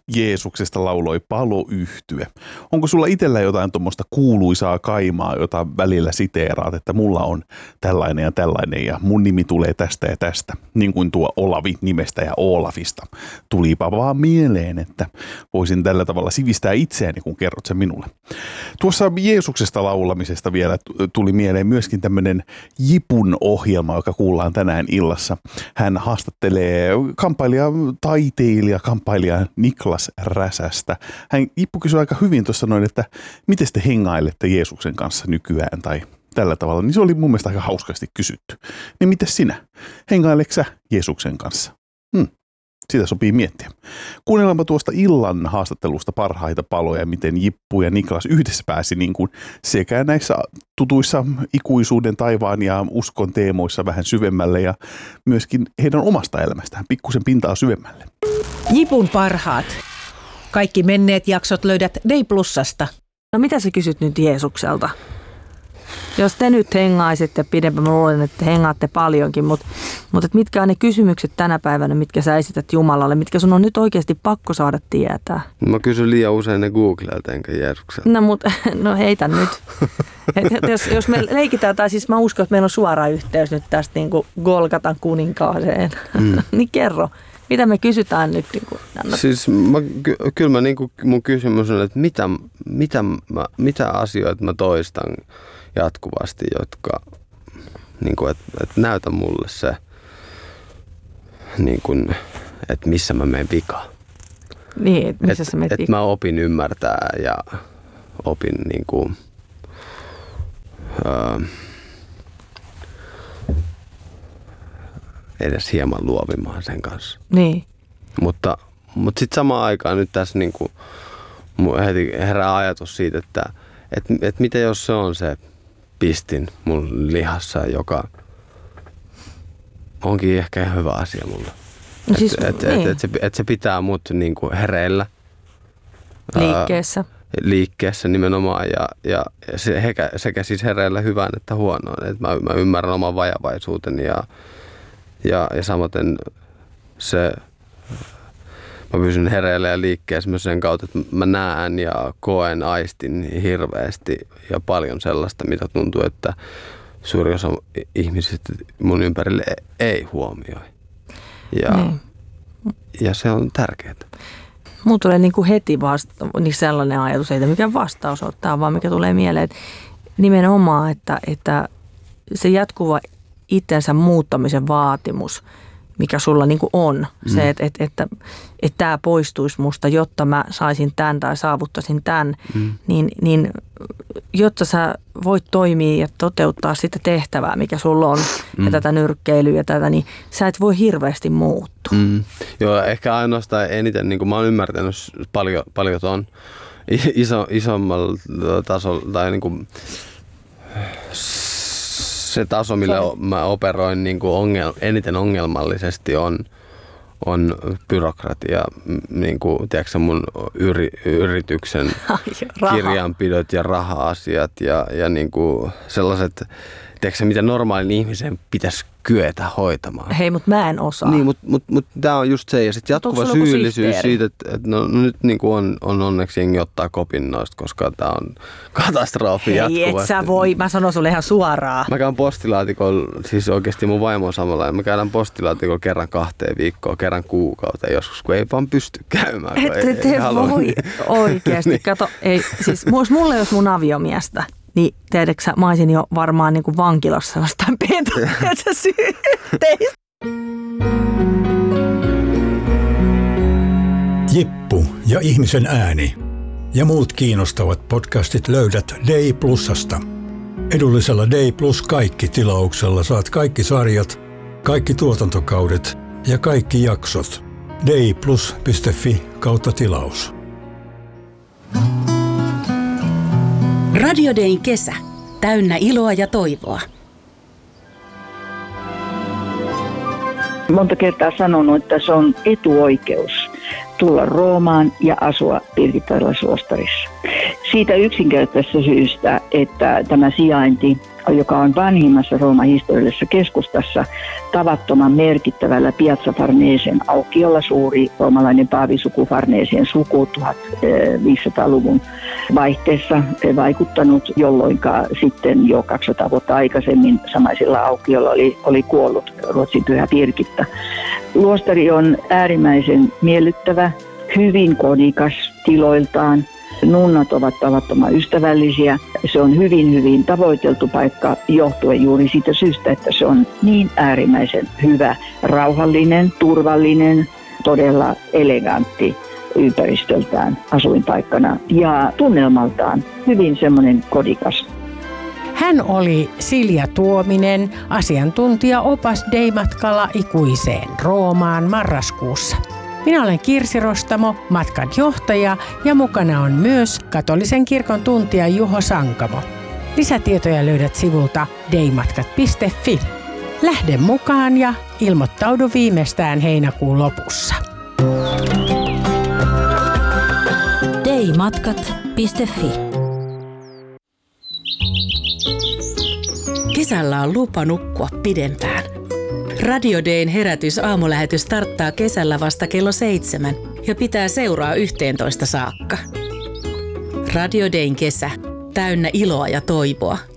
Jeesuksesta lauloi Paloyhtye. Onko sulla itsellä jotain tuommoista kuuluisaa kaimaa, jota välillä siteeraat, että mulla on tällainen ja mun nimi tulee tästä ja tästä, niin kuin tuo Olavi nimestä ja Olafista. Tulipa vaan mieleen, että voisin tällä tavalla sivistää itseäni, kun kerrot sen minulle. Tuossa Jeesuksesta laulamisesta vielä tuli mieleen myöskin tämmöinen Jipun ohjelma, joka kuullaan tänään illassa. Hän haastattelee kampailija Niklas Räsästä. Jippu kysyi aika hyvin tuossa noin, että miten te hengailette Jeesuksen kanssa nykyään tai tällä tavalla. Niin se oli mun mielestä aika hauskasti kysytty. Niin miten sinä? Hengaileksä sä Jeesuksen kanssa? Sitä sopii miettiä. Kuunnellaanpa tuosta illan haastattelusta parhaita paloja, miten Jippu ja Niklas yhdessä pääsi niin kuin sekä näissä tutuissa ikuisuuden, taivaan ja uskon teemoissa vähän syvemmälle ja myöskin heidän omasta elämästään pikkusen pintaa syvemmälle. Jipun parhaat. Kaikki menneet jaksot löydät Day+:sta. No mitä sä kysyt nyt Jeesukselta? Jos te nyt hengaisitte pidempään, mä luulen, että hengaatte paljonkin, mutta mitkä on ne kysymykset tänä päivänä, mitkä sä esität Jumalalle, mitkä sun on nyt oikeasti pakko saada tietää? Mä kysyn liian usein ne Googlelta enkä Jeesukselta. No heitä nyt. Jos me leikitään, tai siis mä uskon, että meillä on suora yhteys nyt tästä niin kuin Golgatan kuninkaaseen, niin kerro. Mitä me kysytään nyt? Siis kyllä mä niin kuin mun kysymys on, että mitä asioita mä toistan jatkuvasti, jotka niin kuin, että näytä mulle se, niin kuin, että missä mä menen vikaan. Niin, että missä sä menet vikaan. Että mä opin ymmärtää ja opin niin kuin, edes hieman luovimaan sen kanssa. Niin. Mutta sitten samaan aikaan nyt tässä niin kuin, heti herää ajatus siitä, että mitä jos se on se pistin mun lihassa, joka onkin ehkä ihan hyvä asia mulle. No siis, että se pitää mut niin kuin hereillä. Liikkeessä nimenomaan ja sekä siis hereillä hyvään että huonoon. Että mä ymmärrän oman vajavaisuuteni ja samaten se, mä pysyn hereillä ja liikkeessä myös sen kautta, että mä näen ja koen, aistin hirveästi ja paljon sellaista, mitä tuntuu, että suuri osa ihmisistä mun ympärille ei huomioi. Ja se on tärkeää. Mulla tulee niin kuin heti niin sellainen ajatus, ei mikään vastaus ottaa, vaan mikä tulee mieleen, että nimenomaan, että se jatkuva itsensä muuttamisen vaatimus, mikä sulla niin kuin on, se, että tämä poistuisi musta, jotta mä saisin tämän tai saavuttaisin tämän, niin jotta sä voit toimia ja toteuttaa sitä tehtävää, mikä sulla on, ja tätä nyrkkeilyä ja tätä, niin sä et voi hirveästi muuttua. Joo, ehkä ainoastaan eniten, niin kuin mä oon ymmärtänyt paljon ton isommalla tasolla, tai niin kuin se taso, millä mä operoin niin kuin eniten ongelmallisesti on byrokratia, niin kuin, tiedätkö, mun yrityksen kirjanpidot ja raha-asiat ja niin kuin sellaiset, tiedätkö, mitä normaalin ihmisen pitäisi kyetä hoitamaan. Hei, mutta mä en osaa. Niin, mutta tämä on just se. Ja sitten jatkuva syyllisyys siitä, että no nyt niin kuin on onneksi jengi ottaa kopin noista, koska tämä on katastrofi jatkuvasti. Hei, et sä voi. Mä sanon sulle ihan suoraan. Mä käyn postilaatikolla, siis oikeasti mun vaimo on samalla. Mä käydään postilaatikolla kerran 2 viikkoa, kerran kuukauteen joskus, kun ei vaan pysty käymään. Ette voi oikeasti. Niin. Kato, ei, siis mulle jos mun aviomiestä, niin tiedätkö mä olisin jo varmaan niin kuin vankilassa jostain pentuneessa syytteistä. Jippu ja ihmisen ääni ja muut kiinnostavat podcastit löydät Day+:sta. Edullisella Day+ kaikki -tilauksella saat kaikki sarjat, kaikki tuotantokaudet ja kaikki jaksot. dayplus.fi/tilaus. Radio Dayn kesä. Täynnä iloa ja toivoa. Monta kertaa sanonut, että se on etuoikeus tulla Roomaan ja asua Pirkittarilla suostarissa. Siitä yksinkertaisesta syystä, että tämä sijainti joka on vanhimmassa Rooman historiallisessa keskustassa tavattoman merkittävällä Piazza Farnesien aukiolla. Suuri roomalainen paavisuku Farnesien suku 1500-luvun vaihteessa vaikuttanut, jolloin sitten jo 200 vuotta aikaisemmin samaisilla aukiolla oli kuollut Ruotsin pyhä Birgitta. Luostari on äärimmäisen miellyttävä, hyvin kodikas tiloiltaan. Nunnat ovat tavattoman ystävällisiä. Se on hyvin, hyvin tavoiteltu paikka johtuen juuri siitä syystä, että se on niin äärimmäisen hyvä, rauhallinen, turvallinen, todella elegantti ympäristöltään asuinpaikkana ja tunnelmaltaan hyvin semmoinen kodikas. Hän oli Silja Tuominen, asiantuntija-opas Dei-matkalla ikuiseen Roomaan marraskuussa. Minä olen Kirsi Rostamo, matkan johtaja, ja mukana on myös katolisen kirkon tuntija Juho Sankamo. Lisätietoja löydät sivulta deimatkat.fi. Lähde mukaan ja ilmoittaudu viimeistään heinäkuun lopussa. deimatkat.fi. Kesällä on lupa nukkua pidempään. Radio Dayn herätys-aamulähetys starttaa kesällä vasta kello 7 ja pitää seuraa 11 saakka. Radio Dayn kesä, täynnä iloa ja toivoa.